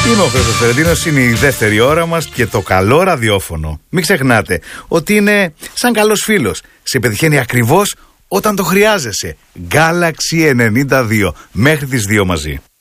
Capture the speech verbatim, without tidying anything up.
Είμαι ο Χρήστος Φερεντίνος, είναι η δεύτερη ώρα μας και το καλό ραδιόφωνο. Μην ξεχνάτε ότι είναι σαν καλός φίλος. Σε πετυχαίνει ακριβώς όταν το χρειάζεσαι. Galaxy ενενήντα δύο, μέχρι τις δύο μαζί.